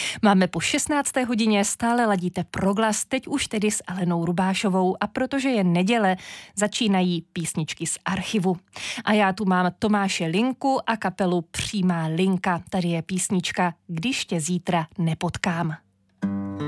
Máme po 16. hodině, stále ladíte Proglas, teď už tedy s Alenou Rubášovou, a protože je neděle, začínají písničky z archivu. A já tu mám Tomáše Linku a kapelu Přímá linka. Tady je písnička Když tě zítra nepotkám.